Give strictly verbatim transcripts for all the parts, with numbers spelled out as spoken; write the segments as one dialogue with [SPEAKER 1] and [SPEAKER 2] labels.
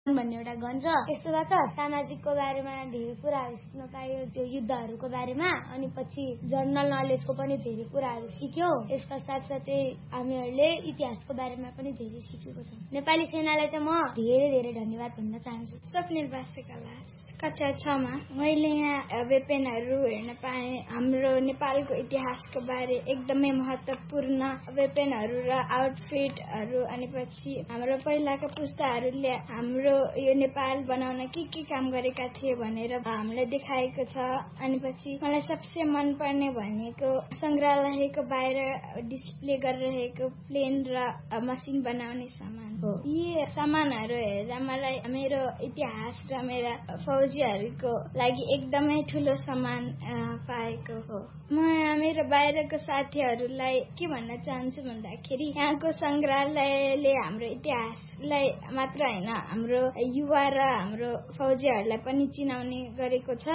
[SPEAKER 1] भन्ने एउटा गन छ। यस्तोबाट सामाजिकको बारेमा धेरै कुराहरू सिक्न पायो, त्यो युद्धहरूको बारेमा। अनि पछि जनरल नलेजको पनि धेरै कुराहरू सिक्यो। यसका साथसाथै हामीहरूले इतिहासको बारेमा पनि धेरै सिकेको छौँ। नेपाली सेनालाई चाहिँ म धेरै धेरै धन्यवाद भन्न चाहन्छु।
[SPEAKER 2] स्वप्निल बासेकाला कक्षा छमा मैले यहाँ वेपनहरू हेर्न पाएँ। हाम्रो नेपालको इतिहासको बारे एकदमै महत्त्वपूर्ण वेपनहरू र आउटफिटहरू, अनि पछि हाम्रो पहिलाका पुस्ताहरूले हाम्रो यो नेपाल बनाउन के के काम गरेका थिए भनेर हामीलाई देखाएको छ। अनि पछि मलाई सबसे मनपर्ने भनेको सङ्ग्रहालयको बाहिर डिस्प्ले गरिरहेको प्लेन र मसिन बनाउने सामान हो। यी सामानहरू हेर्दा मलाई मेरो इतिहास र मेरा फौजीहरूको लागि एकदमै ठुलो सम्मान पाएको हो। म मेरो बाहिरको साथीहरूलाई के भन्न चाहन्छु भन्दाखेरि यहाँको सङ्ग्रहालयले हाम्रो इतिहासलाई मात्र होइन, हाम्रो युवा र हाम्रो फौजीहरूलाई पनि चिनाउने गरेको छ।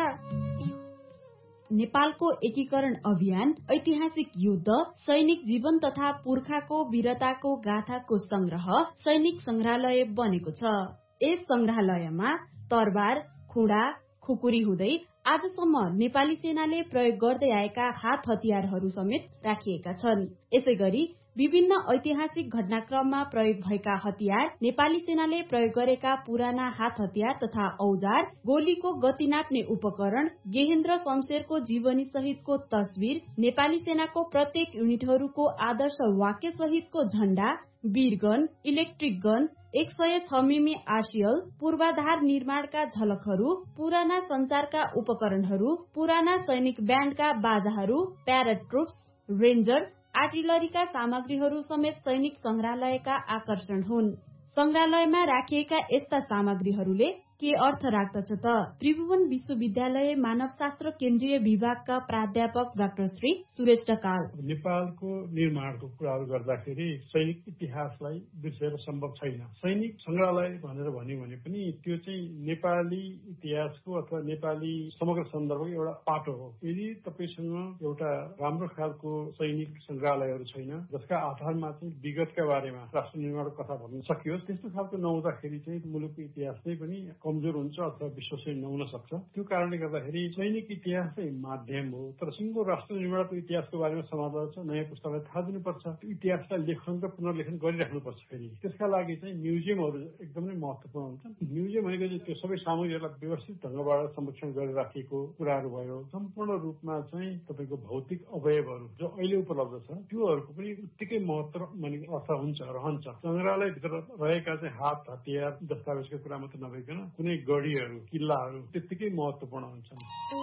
[SPEAKER 3] नेपालको एकीकरण अभियान, ऐतिहासिक युद्ध, सैनिक जीवन तथा पुर्खाको वीरताको गाथाको संग्रह सैनिक संग्रहालय बनेको छ। यस संग्रहालयमा तरबार, खुडा, खुकुरी हुँदै आजसम्म नेपाली सेनाले प्रयोग गर्दै आएका हात हतियारहरू समेत राखिएका छन्। यसैगरी विभिन्न ऐतिहासिक घटनाक्रममा प्रयोग भएका हतियार, नेपाली सेनाले प्रयोग गरेका पुराना हात हतियार तथा औजार, गोलीको गति नाप्ने उपकरण, गेहेन्द्र शमशेरको जीवनी सहितको तस्बिर, नेपाली सेनाको प्रत्येक युनिटहरूको आदर्श वाक्य सहितको झण्डा, वीरगन, इलेक्ट्रिक गन, एक सय छ मिमी आरसीएल, पूर्वाधार निर्माणका झलकहरू, पुराना संचारका उपकरणहरू, पुराना सैनिक ब्यान्डका बाजाहरू, प्याराट्रुप्स, रेन्जर, आर्टिलरीका सामग्रीहरू समेत सैनिक संग्रहालयका आकर्षण हुन्। संग्रहालयमा राखिएका यस्ता सामग्रीहरूले के अर्थ राख्दछ त? त्रिभुवन विश्वविद्यालय मानवशास्त्र केन्द्रीय विभागका प्राध्यापक डाक्टर श्री सुरेश ढकाल।
[SPEAKER 4] नेपालको निर्माणको कुराहरू गर्दाखेरि सैनिक इतिहासलाई बिर्सेर सम्भव छैन। सैनिक संग्रहालय भनेर भन्यो भने पनि त्यो चाहिँ नेपाली इतिहासको अथवा नेपाली समग्र सन्दर्भको एउटा पाटो हो। यदि तपाईसँग एउटा राम्रो खालको सैनिक संग्रहालयहरू छैन जसका आधारमा चाहिँ विगतका बारेमा राष्ट्र निर्माणको कथा भन्न सकियोस्, त्यस्तो खालको नहुँदाखेरि चाहिँ मुलुकको इतिहास नै पनि कमजोर हुन्छ अथवा विश्वसनीय नहुन सक्छ। त्यो कारणले गर्दाखेरि सैनिक इतिहास चाहिँ माध्यम हो, तर सिङ्गो राष्ट्र निर्माणको इतिहासको बारेमा समाजलाई छ नयाँ पुस्तालाई थाहा दिनुपर्छ। त्यो इतिहासलाई लेखन र पुनर्लेखन गरिराख्नुपर्छ। फेरि त्यसका लागि चाहिँ म्युजियमहरू एकदमै महत्त्वपूर्ण हुन्छन्। म्युजियम भनेको चाहिँ त्यो सबै सामग्रीहरूलाई व्यवस्थित ढङ्गबाट संरक्षण गरेर राखिएको कुराहरू भयो। सम्पूर्ण रूपमा चाहिँ तपाईँको भौतिक अवयवहरू जो अहिले उपलब्ध छ त्योहरूको पनि उत्तिकै महत्त्व माने अर्थ हुन्छ, रहन्छ। सङ्ग्रहालयभित्र रहेका चाहिँ हात हतियार दस्तावेजको कुरा मात्र नभइकन कुनै गढीहरू, किल्लाहरू त्यत्तिकै महत्त्वपूर्ण हुन्छन्।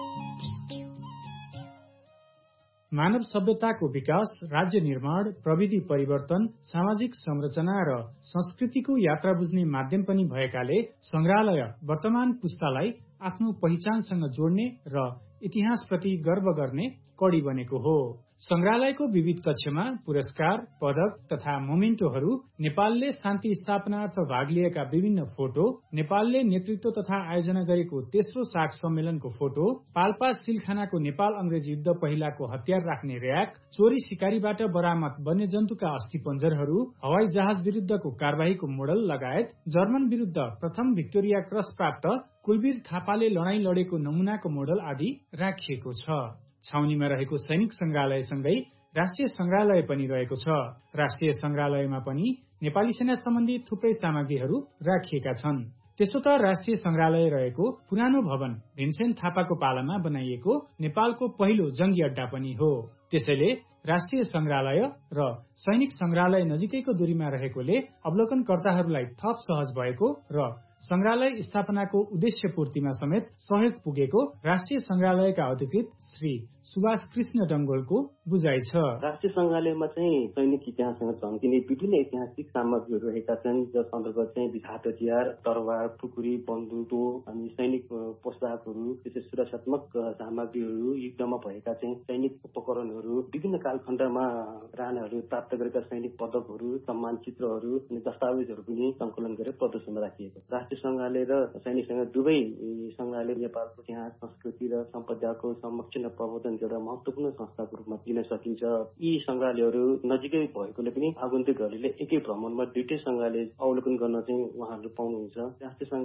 [SPEAKER 5] मानव सभ्यताको विकास, राज्य निर्माण, प्रविधि परिवर्तन, सामाजिक संरचना र संस्कृतिको यात्रा बुझ्ने माध्यम पनि भएकाले संग्रहालय वर्तमान पुस्तालाई आफ्नो पहिचानसँग जोड्ने र इतिहासप्रति गर्व गर्ने कडी बनेको हो। संग्रहालयको विविध कक्षमा पुरस्कार, पदक तथा मोमेन्टोहरू, नेपालले शान्ति स्थापनार्थ भाग लिएका विभिन्न फोटो, नेपालले नेतृत्व तथा आयोजना गरेको तेस्रो सार्क सम्मेलनको फोटो, पाल्पा सिलखानाको नेपाल अंग्रेज युद्ध पहिलाको हतियार राख्ने र्याक, चोरी शिकारीबाट बरामद वन्यजन्तुका अस्थिपञ्जरहरू, हवाई जहाज विरुद्धको कारबाहीको मोडल लगायत जर्मन विरुद्ध प्रथम भिक्टोरिया क्रस प्राप्त कुलवीर थापाले लडाईँ लडेको नमूनाको मोडल आदि राखिएको छ। छाउनीमा रहेको सैनिक संग्रहालयसँगै राष्ट्रिय संग्रहालय पनि रहेको छ। राष्ट्रिय संग्रहालयमा पनि नेपाली सेना सम्बन्धी थुप्रै सामग्रीहरू राखिएका छन्। त्यसो त राष्ट्रिय संग्रहालय रहेको पुरानो भवन भीमसेन थापाको पालामा बनाइएको नेपालको पहिलो जंगी अड्डा पनि हो। त्यसैले राष्ट्रिय संग्रहालय र सैनिक संग्रहालय नजिकैको दूरीमा रहेकोले अवलोकनकर्ताहरूलाई थप सहज भएको र संग्रहालय स्थापनाको उद्देश्य पूर्तिमा समेत सहयोग पुगेको राष्ट्रिय संग्रहालयका अधिकृत श्री सुभाष कृष्ण डंगोलको बुझाइ छ।
[SPEAKER 6] राष्ट्रिय संग्रहालयमा चाहिँ सैनिक इतिहाससँग झल्किने विभिन्न ऐतिहासिक सामग्रीहरू रहेका छन्, जस अन्तर्गत चाहिँ हात हतियार, तरवार, खुकुरी, बन्दुक, तोप अनि सैनिक पोशाकहरू, विशेष सुरक्षात्मक सामग्रीहरू, युद्धमा भएका चाहिँ सैनिक उपकरणहरू सम्मानहरू, विभिन्न कालखण्डमा राणाहरू प्राप्त गरेका सैनिक पदकहरू, सम्मान चित्रहरू अनि दस्तावेजहरू पनि सङ्कलन गरेर प्रदर्शनमा राखिएको। राष्ट्रिय सङ्ग्रहालय र सैनिक सङ्ग्रहालय दुवै सङ्ग्रहालय नेपालको इतिहास, संस्कृति र सम्पदाको संरक्षण र प्रवर्धन एउटा महत्त्वपूर्ण संस्थाको रूपमा दिन सकिन्छ। यी सङ्ग्रहालयहरू नजिकै भएकोले पनि आगन्तुकहरूले एकै भ्रमणमा दुईटै सङ्ग्रहालय अवलोकन गर्न चाहिँ उहाँहरूले पाउनुहुन्छ। राष्ट्रिय